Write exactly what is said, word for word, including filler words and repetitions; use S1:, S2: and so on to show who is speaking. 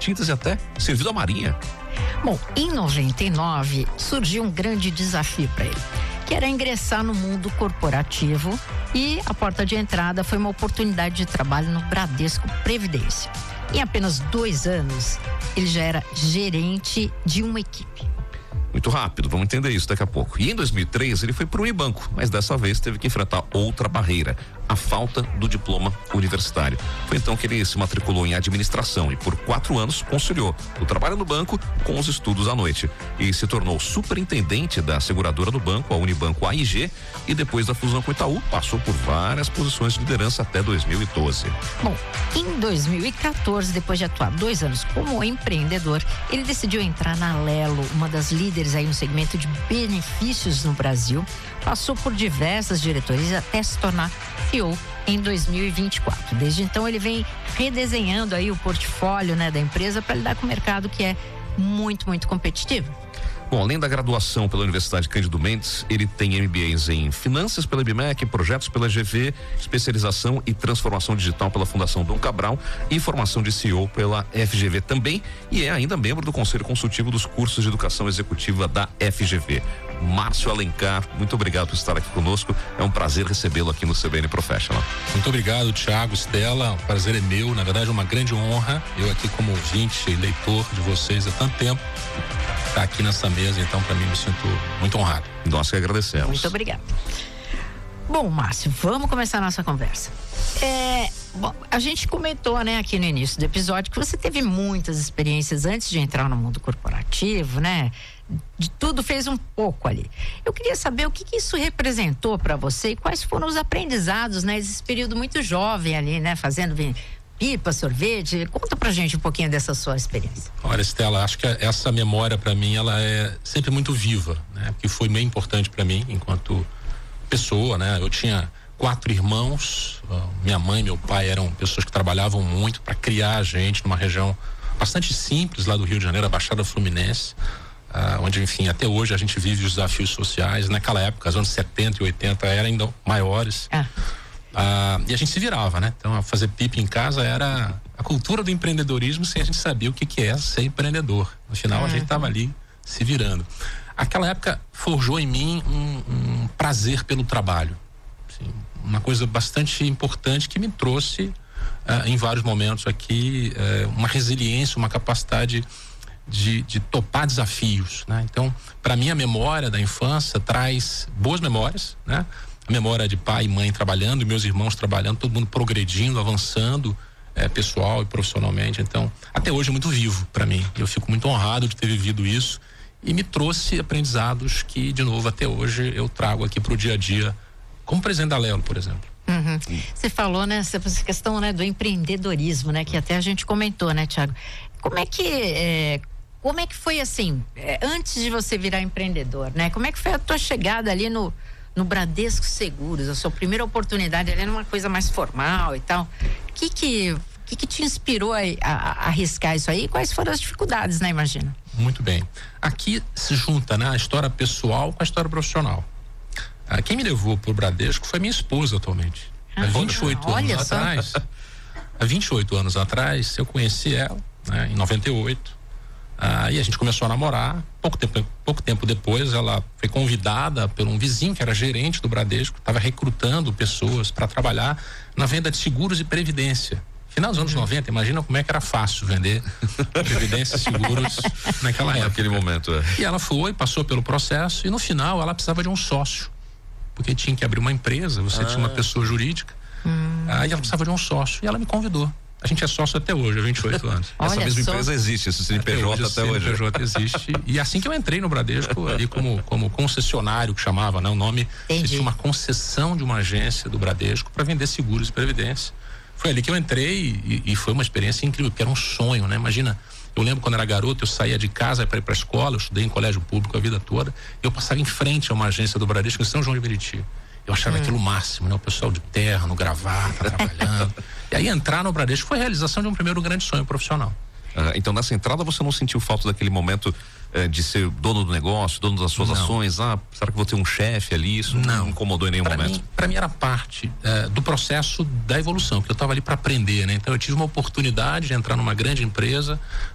S1: tintas e até servido à marinha.
S2: Bom, em noventa e nove surgiu um grande desafio para ele, que era ingressar no mundo corporativo, e a porta de entrada foi uma oportunidade de trabalho no Bradesco Previdência. Em apenas dois anos, ele já era gerente de uma equipe.
S1: Muito rápido, vamos entender isso daqui a pouco. E em dois mil e três ele foi para o Unibanco, mas dessa vez teve que enfrentar outra barreira, a falta do diploma universitário. Foi então que ele se matriculou em administração e por quatro anos conciliou o trabalho no banco com os estudos à noite e se tornou superintendente da seguradora do banco, a Unibanco A I G, e depois da fusão com o Itaú passou por várias posições de liderança até dois mil e doze.
S2: Bom, em dois mil e quatorze, depois de atuar dois anos como empreendedor, ele decidiu entrar na Alelo, uma das líderes aí no segmento de benefícios no Brasil. Passou por diversas diretorias até se tornar C E O em dois mil e vinte e quatro. Desde então ele vem redesenhando aí o portfólio, né, da empresa para lidar com o mercado que é muito, muito competitivo.
S1: Bom, além da graduação pela Universidade Cândido Mendes, ele tem M B As em Finanças pela I B M E C, Projetos pela G V, Especialização e Transformação Digital pela Fundação Dom Cabral e Formação de C E O pela F G V também, e é ainda membro do Conselho Consultivo dos Cursos de Educação Executiva da F G V. Márcio Alencar, muito obrigado por estar aqui conosco, é um prazer recebê-lo aqui no C B N Professional.
S3: Muito obrigado, Thiago, Stella, o prazer é meu, na verdade é uma grande honra, eu aqui como ouvinte e leitor de vocês há tanto tempo, estar aqui nessa mesa, então para mim me sinto muito honrado.
S1: Nós que agradecemos.
S2: Muito obrigado. Bom, Márcio, vamos começar a nossa conversa. É, bom, a gente comentou, né, aqui no início do episódio que você teve muitas experiências antes de entrar no mundo corporativo, né? De tudo fez um pouco ali. Eu queria saber o que, que isso representou para você e quais foram os aprendizados, né? Esse período muito jovem ali, né? Fazendo pipa, sorvete. Conta pra gente um pouquinho dessa sua experiência.
S3: Olha, Stella, acho que essa memória para mim ela é sempre muito viva, né? Porque foi bem importante para mim enquanto pessoa, né? Eu tinha quatro irmãos, minha mãe e meu pai eram pessoas que trabalhavam muito para criar a gente numa região bastante simples lá do Rio de Janeiro, a Baixada Fluminense, uh, onde, enfim, até hoje a gente vive os desafios sociais. Naquela época, os anos setenta e oitenta eram ainda maiores.
S2: Ah.
S3: Uh, e a gente se virava, né? Então, fazer pipa em casa era a cultura do empreendedorismo sem a gente saber o que, que é ser empreendedor. No final, uhum. a gente estava ali se virando. Aquela época forjou em mim um, um prazer pelo trabalho. Assim, uma coisa bastante importante que me trouxe, uh, em vários momentos aqui, uh, uma resiliência, uma capacidade de, de topar desafios, né? Então, para mim, a memória da infância traz boas memórias, né? A memória de pai e mãe trabalhando, meus irmãos trabalhando, todo mundo progredindo, avançando, é, pessoal e profissionalmente. Então, até hoje é muito vivo para mim. Eu fico muito honrado de ter vivido isso e me trouxe aprendizados que, de novo, até hoje eu trago aqui para o dia a dia, como presidente da Alelo, por exemplo.
S2: Uhum. Você falou, né, essa questão, né, do empreendedorismo, né, que até a gente comentou, né, Thiago? Como é que é, como é que foi assim, é, antes de você virar empreendedor, né? Como é que foi a tua chegada ali no no Bradesco Seguros, a sua primeira oportunidade ali numa coisa mais formal e tal? O que que, que que te inspirou a, a, a arriscar isso aí? E quais foram as dificuldades, né, imagina?
S3: Muito bem. Aqui se junta, né, a história pessoal com a história profissional. Ah, quem me levou pro Bradesco foi minha esposa atualmente. Ah, há vinte e oito anos só. atrás. Há vinte e oito anos atrás, eu conheci ela, né, em noventa e oito. Ah, e a gente começou a namorar. Pouco tempo, pouco tempo depois, ela foi convidada por um vizinho que era gerente do Bradesco, estava recrutando pessoas para trabalhar na venda de seguros e previdência. Final dos anos uhum. noventa, imagina como é que era fácil vender previdência e seguros naquela época.
S1: Naquele momento, é.
S3: E ela foi, passou pelo processo e no final ela precisava de um sócio, porque tinha que abrir uma empresa, você ah. tinha uma pessoa jurídica, hum. aí ela precisava de um sócio e ela me convidou. A gente é sócio até hoje, há vinte e oito anos.
S1: Essa
S2: Olha
S1: mesma
S2: só.
S1: empresa existe, esse C N P J até, até hoje.
S3: O C N P J existe. E assim que eu entrei no Bradesco, ali como, como concessionário, que chamava, né? O nome, tinha uma concessão de uma agência do Bradesco para vender seguros e previdência. Foi ali que eu entrei e, e foi uma experiência incrível, porque era um sonho, né? Imagina, eu lembro quando era garoto, eu saía de casa para ir para a escola, eu estudei em colégio público a vida toda, e eu passava em frente a uma agência do Bradesco em São João de Meriti. Eu achava hum. aquilo o máximo, né? O pessoal de terno, gravata, trabalhando. E aí entrar no Bradesco foi a realização de um primeiro grande sonho profissional.
S1: Ah, então nessa entrada você não sentiu falta daquele momento eh, de ser dono do negócio, dono das suas não. ações? Ah, será que vou ter um chefe ali? Isso não, não incomodou em nenhum
S3: pra
S1: momento?
S3: Mim, pra mim era parte eh, do processo da evolução, que eu estava ali para aprender, né? Então eu tive uma oportunidade de entrar numa grande empresa,